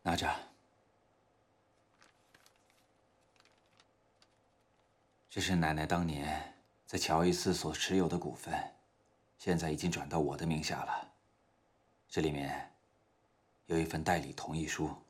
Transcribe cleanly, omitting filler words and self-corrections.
拿着。这是奶奶当年在乔伊斯所持有的股份，现在已经转到我的名下了。这里面有一份代理同意书。